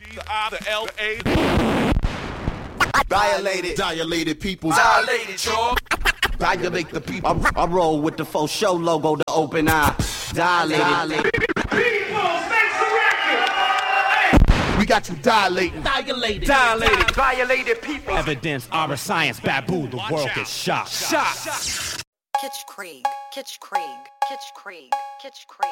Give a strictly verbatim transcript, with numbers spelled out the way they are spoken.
the I, the L, A. Violated, dilated people. Dilated, y'all. Dilate the people. I, I roll with the faux show logo, the open eye. Dilated. Dilated. We got you dilating. Dilated. Dilated. Violated people. Evidence, our science, babu, the world gets shocked. Shot. Kitch Krieg, Kitch Krieg, Kitch Krieg, Kitch Krieg.